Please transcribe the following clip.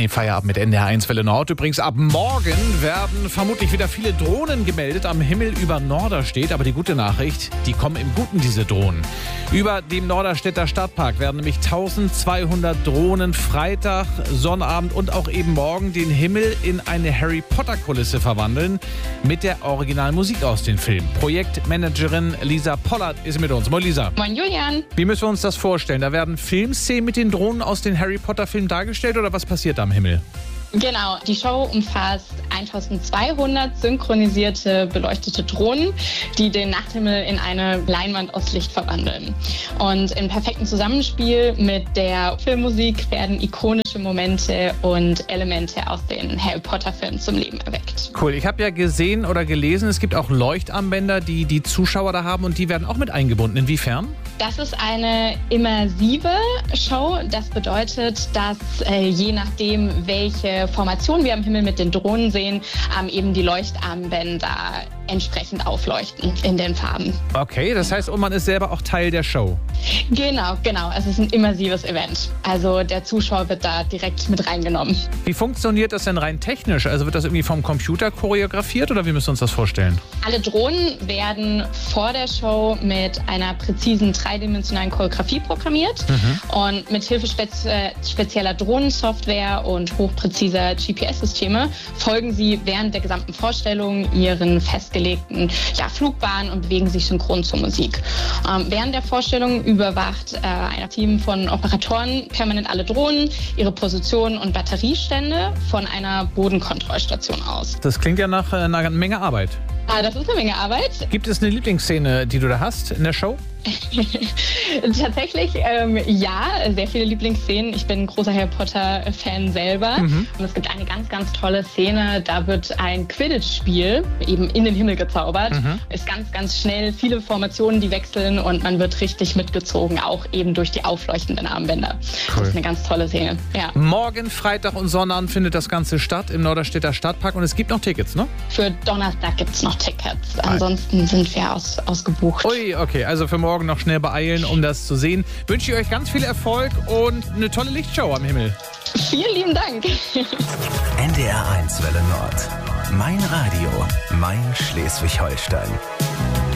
Feierabend mit NDR1 Welle Nord. Übrigens, ab morgen werden vermutlich wieder viele Drohnen gemeldet am Himmel über Norderstedt. Aber die gute Nachricht, die kommen im Guten, diese Drohnen. Über dem Norderstedter Stadtpark werden nämlich 1200 Drohnen Freitag, Sonnabend und auch eben morgen den Himmel in eine Harry-Potter-Kulisse verwandeln mit der originalen Musik aus den Filmen. Projektmanagerin Lisa Pollard ist mit uns. Moin Lisa. Moin Julian. Wie müssen wir uns das vorstellen? Da werden Filmszenen mit den Drohnen aus den Harry-Potter-Filmen dargestellt oder was passiert da am Himmel? Genau, die Show umfasst 1200 synchronisierte, beleuchtete Drohnen, die den Nachthimmel in eine Leinwand aus Licht verwandeln. Und im perfekten Zusammenspiel mit der Filmmusik werden ikonische Momente und Elemente aus den Harry Potter-Filmen zum Leben erweckt. Cool, ich habe ja gesehen oder gelesen, es gibt auch Leuchtarmbänder, die die Zuschauer da haben und die werden auch mit eingebunden. Inwiefern? Das ist eine immersive Show. Das bedeutet, dass je nachdem, welche Formation wir am Himmel mit den Drohnen sehen, eben die Leuchtarmbänder entsprechend aufleuchten in den Farben. Okay, das heißt, und man ist selber auch Teil der Show. Genau. Es ist ein immersives Event. Also der Zuschauer wird da direkt mit reingenommen. Wie funktioniert das denn rein technisch? Also wird das irgendwie vom Computer choreografiert oder wie müssen wir uns das vorstellen? Alle Drohnen werden vor der Show mit einer präzisen dreidimensionalen Choreografie programmiert. Und mit Hilfe spezieller Drohnensoftware und hochpräziser GPS-Systeme folgen sie während der gesamten Vorstellung ihren festgelegten Flugbahnen und bewegen sich synchron zur Musik. Während der Vorstellung überwacht ein Team von Operatoren permanent alle Drohnen, ihre Positionen und Batteriestände von einer Bodenkontrollstation aus. Das klingt ja nach einer Menge Arbeit. Das ist eine Menge Arbeit. Gibt es eine Lieblingsszene, die du da hast in der Show? Tatsächlich, ja, sehr viele Lieblingsszenen. Ich bin ein großer Harry Potter-Fan selber. Und es gibt eine ganz, ganz tolle Szene. Da wird ein Quidditch-Spiel eben in den Himmel gezaubert. Ist ganz, ganz schnell, viele Formationen, die wechseln und man wird richtig mitgezogen, auch eben durch die aufleuchtenden Armbänder. Cool. Das ist eine ganz tolle Szene. Ja. Morgen, Freitag und Sonnabend findet das Ganze statt im Norderstedter Stadtpark und es gibt noch Tickets, ne? Für Donnerstag gibt es noch Tickets. Ansonsten sind wir ausgebucht. Ui, okay, also für morgen noch schnell beeilen, um das zu sehen. Wünsche ich euch ganz viel Erfolg und eine tolle Lichtshow am Himmel. Vielen lieben Dank. NDR1 Welle Nord. Mein Radio, mein Schleswig-Holstein.